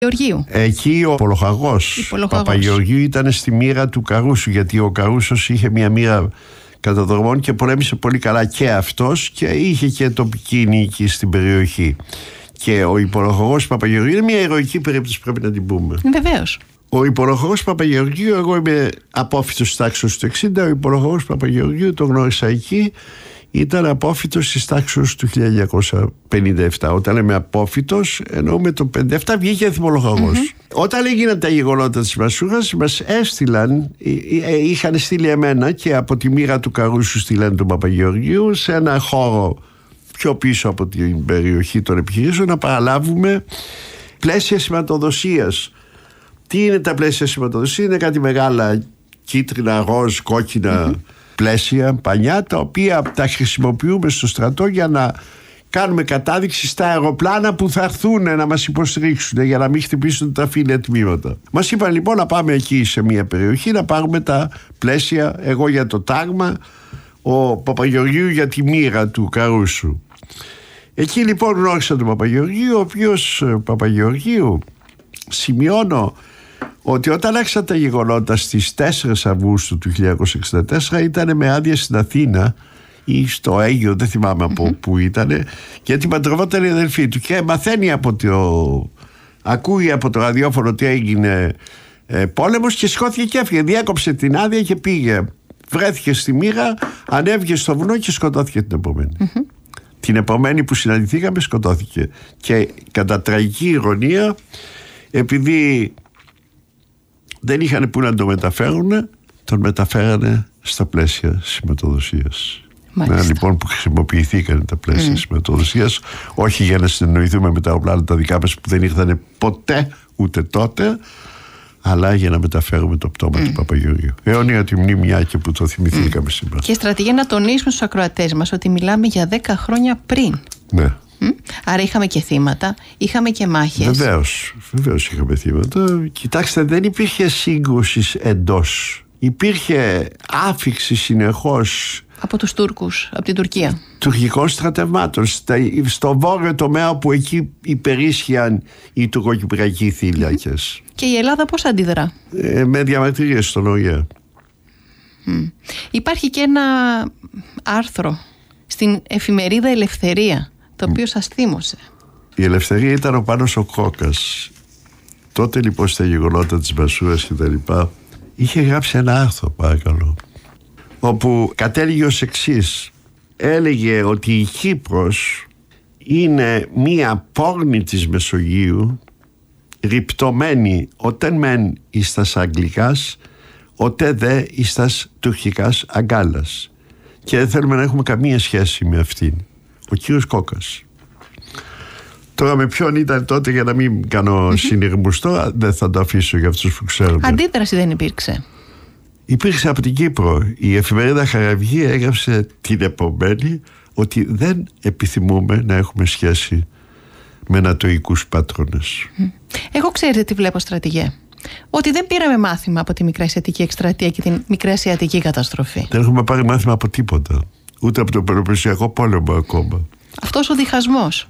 Γεωργίου. Εκεί ο Πολοχαγός Παπαγεωργίου ήταν στη μοίρα του Καρούσου, γιατί ο Καρούσος είχε μια μοίρα καταδρομών και πολέμησε πολύ καλά και αυτός και είχε και τοπική νίκη στην περιοχή. Και ο Πολοχαγός Παπαγεωργίου είναι μια ηρωική περίπτωση, πρέπει να την πούμε. Βεβαίως. Ο Πολοχαγός Παπαγεωργίου, εγώ είμαι απόφοιτος της τάξης του 60, ο Πολοχαγός Παπαγεωργίου το γνώρισα εκεί, ήταν απόφοιτος της τάξης του 1957. Όταν λέμε απόφοιτος, εννοούμε το 57 βγήκε θυμολογαγός. Όταν έγιναν τα γεγονότα της Μασούγας, μας έστειλαν, είχαν στείλει εμένα και από τη μοίρα του Καρούσου στείλαν τον Παπαγεωργίου σε ένα χώρο πιο πίσω από την περιοχή των επιχειρήσεων να παραλάβουμε πλαίσια σηματοδοσίας. Τι είναι τα πλαίσια σηματοδοσίας? Είναι κάτι μεγάλα κίτρινα, ροζ, κόκκινα πλαίσια, πανιά, τα οποία τα χρησιμοποιούμε στο στρατό για να κάνουμε κατάδειξη στα αεροπλάνα που θα έρθουν να μας υποστηρίξουν, για να μην χτυπήσουν τα φύλλα τμήματα. Μας είπαν λοιπόν να πάμε εκεί σε μια περιοχή να πάρουμε τα πλαίσια, εγώ για το τάγμα, ο Παπαγεωργίου για τη μοίρα του Καρούσου. Εκεί λοιπόν γνώρισα τον Παπαγεωργίου, ο οποίος Παπαγεωργίου, σημειώνω ότι όταν άρχισαν τα γεγονότα στις 4 Αυγούστου του 1964 ήταν με άδεια στην Αθήνα ή στο Αίγυο, δεν θυμάμαι από πού ήταν, γιατί παντρευόταν η αδελφή του και μαθαίνει ακούει από το ραδιόφωνο ότι έγινε πόλεμος και σηκώθηκε και έφυγε, διέκοψε την άδεια και πήγε, βρέθηκε στη μοίρα, ανέβηκε στο βουνό και σκοτώθηκε την επομένη. Την επομένη που συναντηθήκαμε σκοτώθηκε και κατά τραγική ηρωνία, επειδή δεν είχαν που να το μεταφέρουν, τον μεταφέρανε στα πλαίσια σηματοδοσίας. Ναι, λοιπόν, που χρησιμοποιηθήκαν τα πλαίσια σηματοδοσίας, όχι για να συνεννοηθούμε με τα αεροπλάνα τα δικά μας που δεν ήρθαν ποτέ ούτε τότε, αλλά για να μεταφέρουμε το πτώμα του Παπαγεωργίου. Αιώνια τη μνήμη και που το θυμηθήκαμε σήμερα. Και στρατηγέ, να τονίσουμε στους ακροατές μας ότι μιλάμε για 10 χρόνια πριν. Ναι. Άρα είχαμε και θύματα, είχαμε και μάχες. Βεβαίως είχαμε θύματα. Κοιτάξτε, δεν υπήρχε σύγκρουση εντός. Υπήρχε άφιξη συνεχώς από τους Τούρκους, από την Τουρκία. Τουρκικών στρατευμάτων στο βόρειο τομέα που εκεί υπερίσχυαν οι τουρκοκυπριακοί θύλακες. Και η Ελλάδα πώς αντιδρά? Με διαμαρτυρίες στον ΟΗΕ. Υπάρχει και ένα άρθρο στην εφημερίδα Ελευθερία, το οποίο σας θύμωσε. Η Ελευθερία ήταν ο Πάνος ο Κόκας. Τότε λοιπόν στα γεγονότα της Μασούρας και τα λοιπά, είχε γράψει ένα άρθρο, παρακαλώ, όπου κατέληγε ως εξής. Έλεγε ότι η Κύπρος είναι μία πόρνη της Μεσογείου, ρυπτωμένη οτέν μεν εις τας Αγγλικάς, οτέ δε εις τας τουρκικάς αγκάλας, και δεν θέλουμε να έχουμε καμία σχέση με αυτήν. Ο κύριος Κόκας. Τώρα με ποιον ήταν τότε, για να μην κάνω συνειρμουστό, δεν θα το αφήσω για αυτούς που ξέρουν. Αντίδραση δεν υπήρξε? Υπήρξε από την Κύπρο. Η εφημερίδα Χαραυγή έγραψε την επομένη ότι δεν επιθυμούμε να έχουμε σχέση με νατοικούς πάτρονες. Εγώ ξέρετε τι βλέπω, στρατηγέ? Ότι δεν πήραμε μάθημα από τη Μικρασιατική εκστρατεία και την Μικρασιατική καταστροφή. Δεν έχουμε πάρει μάθημα από τίποτα. Ούτε από τον Πελοποννησιακό πόλεμο ακόμα. Αυτός ο διχασμός.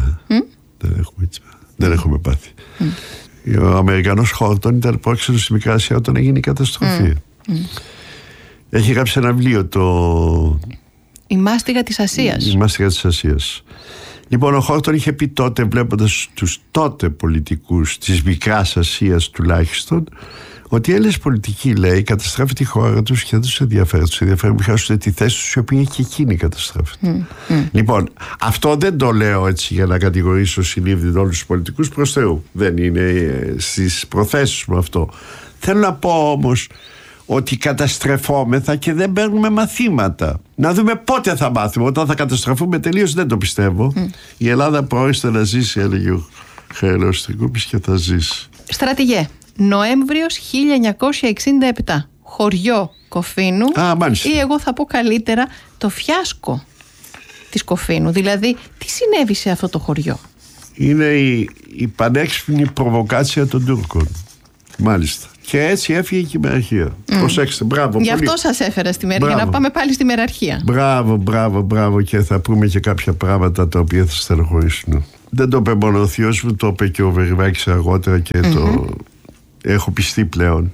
Δεν έχουμε πάθει. Ο Αμερικανός Χόρτον ήταν πρόξενος στη Μικρά Ασία όταν έγινε η καταστροφή. Έχει γράψει ένα βιβλίο, Η μάστιγα της Ασίας. Η μάστιγα της Ασίας. Λοιπόν, ο Χόρτον είχε πει τότε, βλέποντας τους τότε πολιτικούς της Μικράς Ασίας τουλάχιστον, ότι οι Έλληνες πολιτικοί, λέει, καταστρέφουν τη χώρα τους και δεν τους ενδιαφέρει. Τους ενδιαφέρει να χάσουν τη θέση τους, η οποία και εκείνη καταστρέφεται. Λοιπόν, αυτό δεν το λέω έτσι για να κατηγορήσω συνείδητα όλους τους πολιτικούς, προς Θεού. Δεν είναι στις προθέσεις μου αυτό. Θέλω να πω όμως ότι καταστρεφόμεθα και δεν παίρνουμε μαθήματα. Να δούμε πότε θα μάθουμε. Όταν θα καταστραφούμε τελείως, δεν το πιστεύω. Η Ελλάδα πρόκειται να ζήσει, έλεγε ο Χαριλαίος Τρικούπης, και θα ζήσει. Στρατηγέ, Νοέμβριος 1967, χωριό Κοφίνου, ή εγώ θα πω καλύτερα το φιάσκο της Κοφίνου. Δηλαδή, τι συνέβη σε αυτό το χωριό? Είναι η πανέξυπνη προβοκάτσια των Τούρκων. Μάλιστα. Και έτσι έφυγε η κυριαρχία. Προσέξτε, μπράβο. Γι' αυτό σας έφερα στη μέρα, για να πάμε πάλι στη μεραρχία. Μπράβο. Και θα πούμε και κάποια πράγματα τα οποία θα στενοχωρήσουν. Δεν το είπε μόνο ο θείος μου, το είπε και ο Βερβάκης αργότερα και το έχω πιστεί πλέον.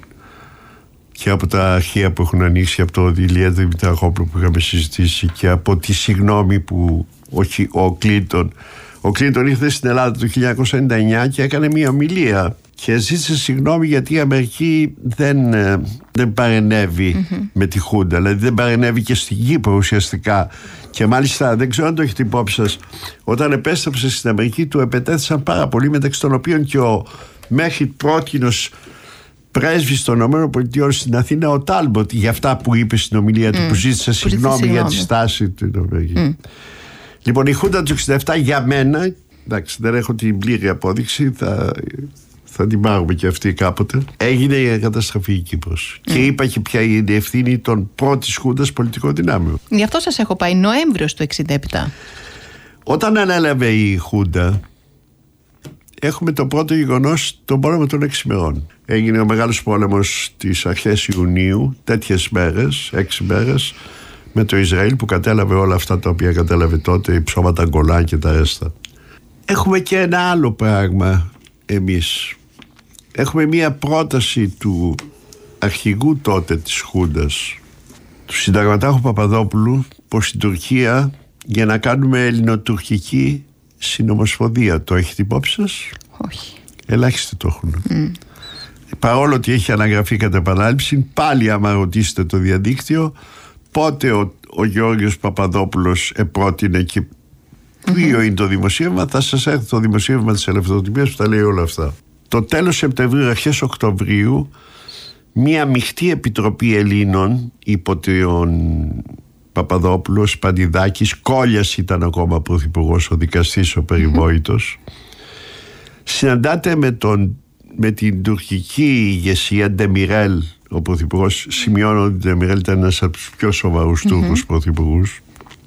Και από τα αρχεία που έχουν ανοίξει, από το Ηλία Δημητρακόπουλο που είχαμε συζητήσει και από τη συγγνώμη που ο Κλίντον. Ο Κλίντον ήρθε στην Ελλάδα το 1999 και έκανε μια ομιλία και ζήτησε συγγνώμη γιατί η Αμερική δεν παρενέβη με τη Χούντα. Δηλαδή δεν παρενέβη και στην Κύπρο ουσιαστικά. Και μάλιστα, δεν ξέρω αν το έχετε υπόψη σας, όταν επέστρεψε στην Αμερική του επετέθησαν πάρα πολύ, μεταξύ των οποίων και ο μέχρι πρότινος πρέσβης των ΗΠΑ στην Αθήνα, ο Τάλμποτ, για αυτά που είπε στην ομιλία του, που ζήτησε συγγνώμη για τη στάση του. Λοιπόν, η Χούντα του 67 για μένα, εντάξει, δεν έχω την πλήρη απόδειξη, θα την πάρουμε και αυτή κάποτε, έγινε η καταστροφή η Κύπρος. Και είπα και ποια είναι η ευθύνη των πρώτης Χούντας πολιτικών δυνάμεων. Γι' αυτό σας έχω πάει Νοέμβριος του 67. Όταν ανέλαβε η Χούντα, έχουμε το πρώτο γεγονός, τον πόλεμο των 6 ημερών. Έγινε ο μεγάλος πόλεμος τις αρχές Ιουνίου, τέτοιες μέρες, 6 μέρες, με το Ισραήλ που κατέλαβε όλα αυτά τα οποία κατέλαβε τότε, οι ψώματα Γκολάν και τα ρέστα. Έχουμε και ένα άλλο πράγμα εμείς. Έχουμε μία πρόταση του αρχηγού τότε της Χούντας, του συνταγματάρχου Παπαδόπουλου, πως στην Τουρκία για να κάνουμε ελληνοτουρκική συνομοσπονδία. Το έχετε υπόψη σας? Όχι. Ελάχιστοι το έχουν. Παρόλο ότι έχει αναγραφεί κατά επανάληψη, πάλι άμα ρωτήσετε το διαδίκτυο, πότε ο Γεώργιος Παπαδόπουλος επρότεινε και ποιο είναι το δημοσίευμα, θα σας έρθει το δημοσίευμα της Ελευθεροτυπίας που τα λέει όλα αυτά. Το τέλος Σεπτεμβρίου, αρχές Οκτωβρίου, μία μειχτή επιτροπή Ελλήνων υπό τον Παπαδόπουλο, Σπαντιδάκης, Κόλλιας ήταν ακόμα πρωθυπουργός, ο δικαστής ο περιβόητος, συναντάται με την τουρκική ηγεσία, Ντεμιρέλ, ο πρωθυπουργός. Σημειώνω ότι ο Ντεμιρέλ ήταν ένας από τους πιο σοβαρούς Τούρκους πρωθυπουργούς,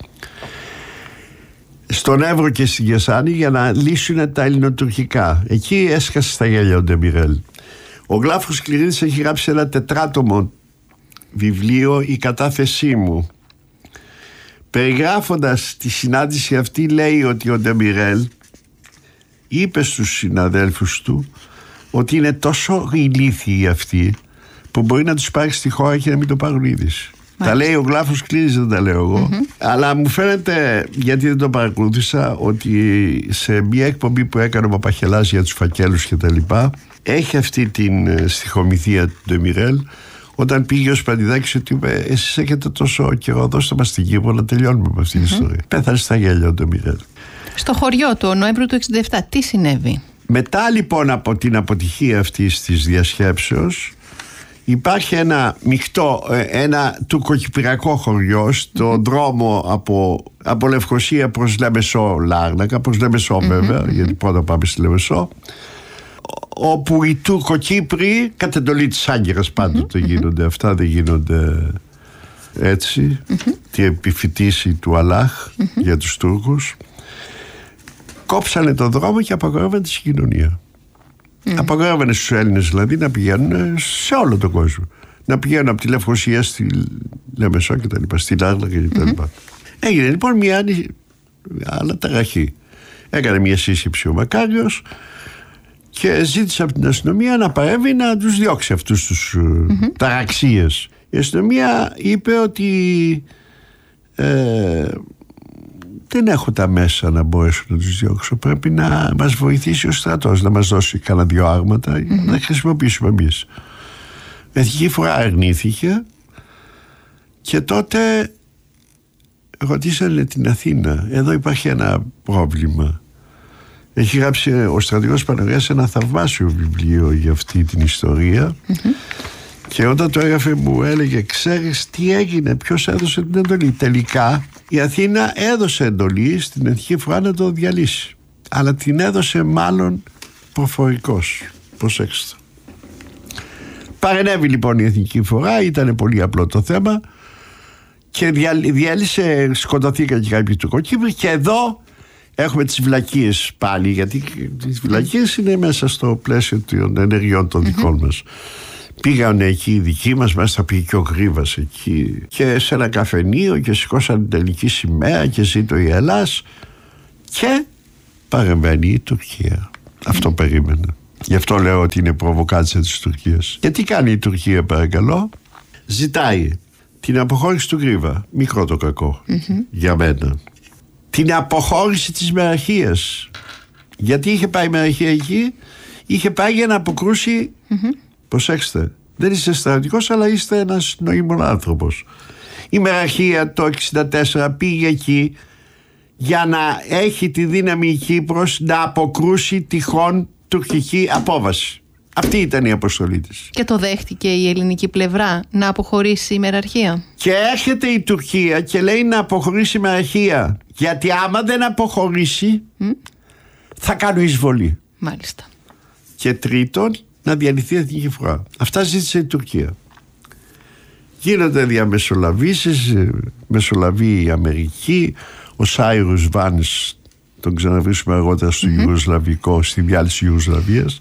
στον Εύρο και στη Γεσάνη για να λύσουν τα ελληνοτουρκικά. Εκεί έσκασε στα γέλια ο Ντεμιρέλ. Ο Γλάφος Κληρίδης έχει γράψει ένα τετράτομο βιβλίο, «Η κατάθεσή μου». Περιγράφοντας τη συνάντηση αυτή, λέει ότι ο Ντεμιρέλ είπε στους συναδέλφους του ότι είναι τόσο ηλίθιοι αυτοί που μπορεί να τους πάρει στη χώρα και να μην το πάρουν είδηση. Τα λέει ο Γλάφος Κλήρης, δεν τα λέω εγώ. Αλλά μου φαίνεται, γιατί δεν το παρακολούθησα, ότι σε μια εκπομπή που έκανε ο Παπαχελάς για τους φακέλους και τα λοιπά, έχει αυτή την στιχομηθεία του Ντεμιρέλ, όταν πήγε ο Σπαντιδάκης ότι είπε, εσείς έχετε τόσο καιρό, δώστε μας την Κύπρο να τελειώνουμε με αυτή την ιστορία. Πέθανε στα γέλια ο Ντεμιρέλ. Στο χωριό του, ο Νοέμβριο του 67, τι συνέβη? Μετά λοιπόν από την αποτυχία αυτής της διασκέψεως, υπάρχει ένα μειχτό, ένα τουρκοκυπριακό χωριό στο δρόμο από Λευκοσία προς Λεμεσό, Λάρνακα, προς Λεμεσό βέβαια, γιατί πρώτα πάμε στη Λεμεσό, όπου οι Τουρκοκύπροι, κατ' εντολή της Άγκυρας πάντοτε γίνονται αυτά, δεν γίνονται έτσι, τη επιφυτίση του Αλλάχ για τους Τούρκους, κόψανε τον δρόμο και απαγορεύανε τη συγκοινωνία. Απαγορεύανε στους Έλληνες δηλαδή να πηγαίνουν σε όλο τον κόσμο. Να πηγαίνουν από τη Λευκοσία στη Λεμεσό και τα λοιπά, στη Λάρνακα και τα λοιπά. Έγινε λοιπόν μια άλλη ταραχή. Έκανε μια σύσκεψη ο Μακάριος και ζήτησε από την αστυνομία να παρέμβει να τους διώξει αυτούς τους ταραξίες. Η αστυνομία είπε ότι δεν έχω τα μέσα να μπορέσω να τους διώξω. Πρέπει να μας βοηθήσει ο στρατός, να μας δώσει κανένα 2 άρματα να χρησιμοποιήσουμε εμείς. Η Εθνική Φορά αρνήθηκε και τότε ρωτήσανε την Αθήνα. Εδώ υπάρχει ένα πρόβλημα. Έχει γράψει ο στρατηγός Παναγιάς ένα θαυμάσιο βιβλίο για αυτή την ιστορία και όταν το έγραφε μου έλεγε, ξέρεις τι έγινε, ποιος έδωσε την εντολή? Τελικά η Αθήνα έδωσε εντολή στην Εθνική Φορά να το διαλύσει, αλλά την έδωσε μάλλον προφορικός. Προσέξτε. Παρενέβη λοιπόν η Εθνική Φορά, ήταν πολύ απλό το θέμα και διέλυσε, σκοτωθήκαν και κάποιοι Τουρκοκύπροι και εδώ έχουμε τις βλακίες πάλι, γιατί τις βλακίες είναι μέσα στο πλαίσιο των ενεργειών των δικών μας. Πήγαν εκεί οι δικοί μας, μέσα πήγε και ο Γρίβας εκεί και σε ένα καφενείο και σηκώσαν την ελληνική σημαία και ζήτω η Ελλάς και παρεμβαίνει η Τουρκία. Αυτό περίμενα. Γι' αυτό λέω ότι είναι προβοκάτσια της Τουρκίας. Και τι κάνει η Τουρκία, παρακαλώ? Ζητάει την αποχώρηση του Γρίβα. Μικρό το κακό για μένα. Την αποχώρηση της μεραρχίας. Γιατί είχε πάει η μεραρχία εκεί? Είχε πάει για να αποκρούσει. Προσέξτε, δεν είστε στρατιωτικός, αλλά είστε ένας νοήμων άνθρωπος. Η μεραρχία το 1964 πήγε εκεί για να έχει τη δύναμη η Κύπρος να αποκρούσει τυχόν τουρκική απόβαση. Αυτή ήταν η αποστολή της. Και το δέχτηκε η ελληνική πλευρά να αποχωρήσει η μεραρχία. Και έρχεται η Τουρκία και λέει να αποχωρήσει η μεραρχία, γιατί άμα δεν αποχωρήσει θα κάνω εισβολή. Μάλιστα. Και τρίτον, να διαλυθεί η εθνική φορά. Αυτά ζήτησε η Τουρκία. Γίνονται διαμεσολαβήσεις, μεσολαβεί η Αμερική, ο Σάιρους Βάνς, τον ξαναβρίσκουμε αργότερα στο Ιουγκοσλαβικό, στη διάλυση Ιουγκοσλαβίας,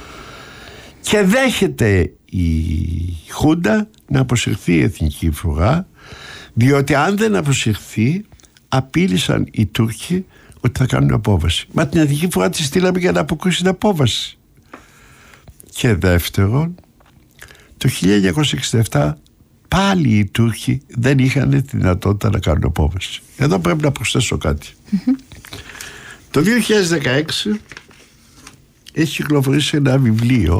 και δέχεται η Χούντα να αποσυρθεί η εθνική φορά, διότι αν δεν αποσυρθεί απείλησαν οι Τούρκοι ότι θα κάνουν απόβαση. Μα την εθνική φορά τη στείλαμε για να αποκρούσει την απόβαση. Και δεύτερον, το 1967 πάλι οι Τούρκοι δεν είχαν τη δυνατότητα να κάνουν απόβαση. Εδώ πρέπει να προσθέσω κάτι. Το 2016 έχει κυκλοφορήσει ένα βιβλίο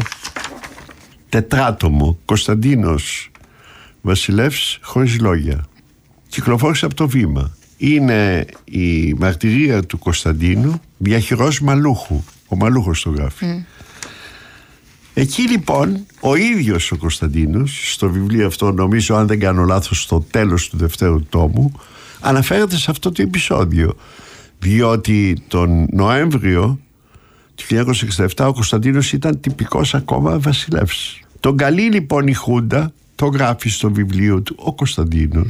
τετράτομο, Κωνσταντίνος Βασιλεύς χωρίς λόγια. Κυκλοφόρησε από το Βήμα. Είναι η μαρτυρία του Κωνσταντίνου διαχειρός Μαλούχου. Ο Μαλούχος το γράφει. Εκεί λοιπόν ο ίδιος ο Κωνσταντίνος, στο βιβλίο αυτό, νομίζω αν δεν κάνω λάθος στο τέλος του δευτέρου τόμου, αναφέρεται σε αυτό το επεισόδιο, διότι τον Νοέμβριο του 1967 ο Κωνσταντίνος ήταν τυπικός ακόμα βασιλεύς. Τον καλεί λοιπόν η Χούντα, το γράφει στο βιβλίο του ο Κωνσταντίνος,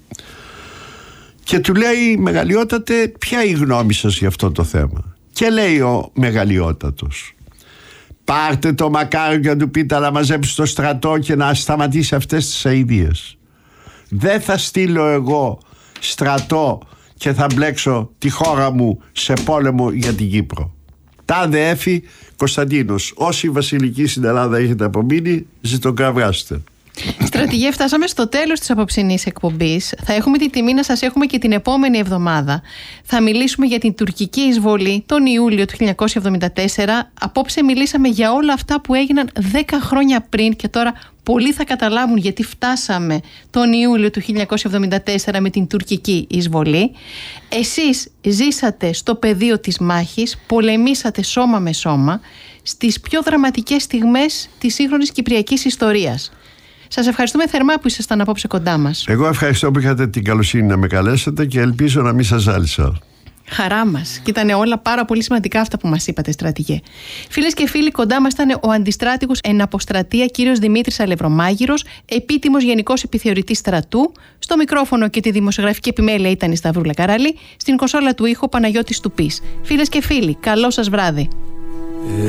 και του λέει: μεγαλειότατε, ποια είναι η γνώμη σας για αυτό το θέμα? Και λέει ο μεγαλειότατος: πάρτε το Μακάριο και να του πείτε να μαζέψει το στρατό και να σταματήσει αυτές τις αηδίες. Δεν θα στείλω εγώ στρατό και θα μπλέξω τη χώρα μου σε πόλεμο για την Κύπρο. Τάδε έφη Κωνσταντίνος. Όσοι βασιλικοί στην Ελλάδα έχετε απομείνει, ζητοκραυράστε. Στρατηγέ, φτάσαμε στο τέλος της απόψινής εκπομπής. Θα έχουμε τη τιμή να σας έχουμε και την επόμενη εβδομάδα. Θα μιλήσουμε για την τουρκική εισβολή τον Ιούλιο του 1974. Απόψε μιλήσαμε για όλα αυτά που έγιναν 10 χρόνια πριν και τώρα πολλοί θα καταλάβουν γιατί φτάσαμε τον Ιούλιο του 1974 με την τουρκική εισβολή. Εσείς ζήσατε στο πεδίο της μάχης, πολεμήσατε σώμα με σώμα στις πιο δραματικές στιγμές της σύγχρονης κυπριακής ιστορίας. Σας ευχαριστούμε θερμά που ήσασταν απόψε κοντά μας. Εγώ ευχαριστώ που είχατε την καλοσύνη να με καλέσετε και ελπίζω να μην σας ζάλισα. Χαρά μας. Και ήταν όλα πάρα πολύ σημαντικά αυτά που μας είπατε, στρατηγέ. Φίλες και φίλοι, κοντά μας ήταν ο αντιστράτηγος εν αποστρατεία κύριος Δημήτρης Αλευρομάγειρος, επίτιμος γενικός επιθεωρητής στρατού. Στο μικρόφωνο και τη δημοσιογραφική επιμέλεια ήταν η Σταυρούλα Καραλή. Στην κονσόλα του ήχου Παναγιώτης Τουπής. Φίλες και φίλοι, καλό σας βράδυ.